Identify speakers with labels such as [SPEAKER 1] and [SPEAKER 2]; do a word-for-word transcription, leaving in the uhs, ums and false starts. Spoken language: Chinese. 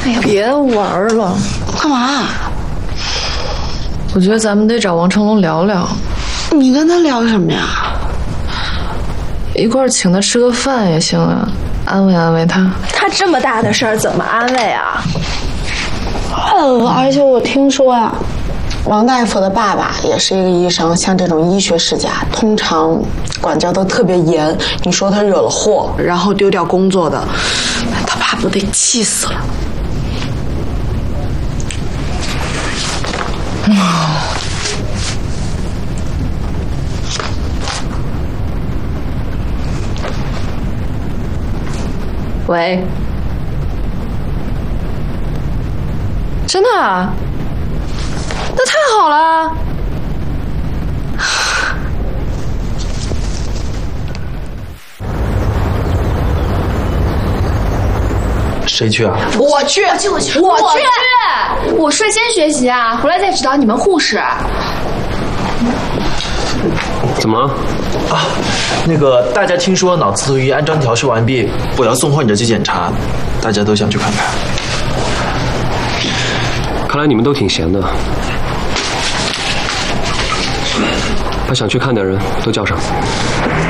[SPEAKER 1] 哎呀，
[SPEAKER 2] 别玩了，
[SPEAKER 1] 干嘛？
[SPEAKER 2] 我觉得咱们得找王成龙聊聊。
[SPEAKER 1] 你跟他聊什么呀？
[SPEAKER 2] 一块儿请他吃个饭也行啊，安慰安慰他。
[SPEAKER 3] 他这么大的事儿怎么安慰啊？
[SPEAKER 1] 嗯，而且我听说呀，王大夫的爸爸也是一个医生，像这种医学世家，通常管教都特别严。你说他惹了祸，然后丢掉工作的，他爸不得气死了？
[SPEAKER 2] 嗯。喂，真的啊？那太好了！
[SPEAKER 4] 谁去啊？
[SPEAKER 1] 我去，
[SPEAKER 3] 我去，我去，我去！我率先学习啊，回来再指导你们护士。
[SPEAKER 4] 怎么了？
[SPEAKER 5] 啊，那个大家听说脑刺突仪安装调试完毕，我要送患者去检查，大家都想去看看。
[SPEAKER 4] 看来你们都挺闲的，把想去看的人都叫上。